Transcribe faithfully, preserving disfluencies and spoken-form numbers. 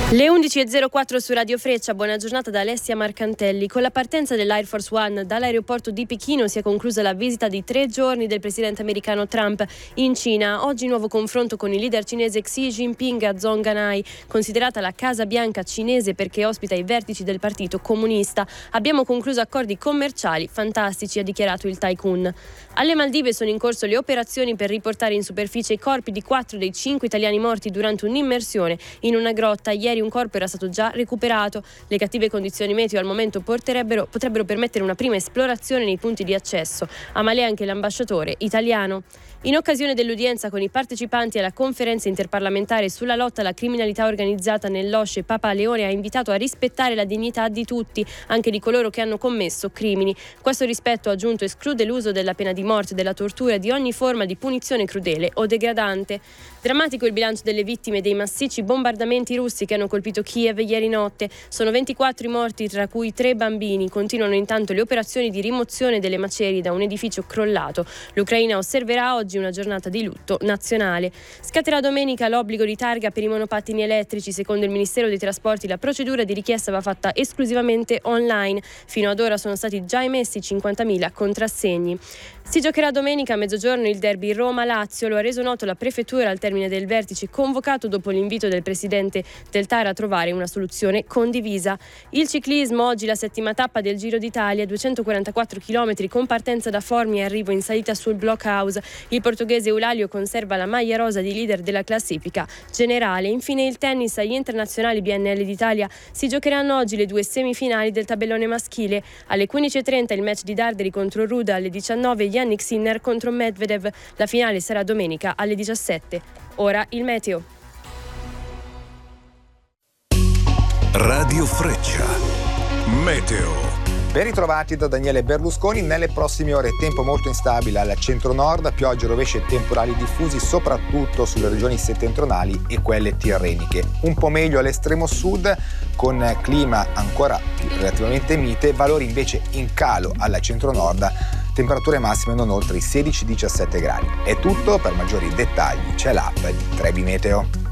Le undici e zero quattro su Radio Freccia, buona giornata da Alessia Marcantelli. Con la partenza dell'Air Force One dall'aeroporto di Pechino si è conclusa la visita di tre giorni del presidente americano Trump in Cina. Oggi nuovo confronto con il leader cinese Xi Jinping a Zhonghanai, considerata la Casa Bianca cinese perché ospita i vertici del partito comunista. Abbiamo concluso accordi commerciali fantastici, ha dichiarato il tycoon. Alle Maldive sono in corso le operazioni per riportare in superficie i corpi di quattro dei cinque italiani morti durante un'immersione in una grotta. Ieri un corpo era stato già recuperato. Le cattive condizioni meteo al momento potrebbero permettere una prima esplorazione nei punti di accesso. A Malé anche l'ambasciatore italiano. In occasione dell'udienza con i partecipanti alla conferenza interparlamentare sulla lotta alla criminalità organizzata nell'O S C E, Papa Leone ha invitato a rispettare la dignità di tutti, anche di coloro che hanno commesso crimini. Questo rispetto, ha aggiunto, esclude l'uso della pena di morte, della tortura e di ogni forma di punizione crudele o degradante. Drammatico il bilancio delle vittime dei massicci bombardamenti russi che hanno colpito Kiev ieri notte. Sono ventiquattro i morti, tra cui tre bambini. Continuano intanto le operazioni di rimozione delle macerie da un edificio crollato. L'Ucraina osserverà oggi una giornata di lutto nazionale. Scatterà domenica l'obbligo di targa per i monopattini elettrici. Secondo il Ministero dei Trasporti la procedura di richiesta va fatta esclusivamente online. Fino ad ora sono stati già emessi cinquantamila contrassegni. Si giocherà domenica a mezzogiorno il derby Roma-Lazio. Lo ha reso noto la prefettura al termine del vertice convocato dopo l'invito del presidente del T A R a trovare una soluzione condivisa. Il ciclismo, oggi la settima tappa del Giro d'Italia, duecentoquarantaquattro chilometri con partenza da Formia e arrivo in salita sul Blockhouse. Il portoghese Eulalio conserva la maglia rosa di leader della classifica generale. Infine il tennis, agli internazionali B N L d'Italia si giocheranno oggi le due semifinali del tabellone maschile. Alle quindici e trenta il match di Darderi contro Ruda, alle diciannove Yannick Sinner contro Medvedev. La finale sarà domenica alle diciassette. Ora il meteo. Radio Freccia. Meteo. Ben ritrovati da Daniele Berlusconi. Nelle prossime ore tempo molto instabile al centro-nord, piogge, rovesci e temporali diffusi soprattutto sulle regioni settentrionali e quelle tirreniche. Un po' meglio all'estremo sud con clima ancora relativamente mite, valori invece in calo al centro-nord, temperature massime non oltre i sedici diciassette gradi. È tutto, per maggiori dettagli c'è l'app di Trebi Meteo.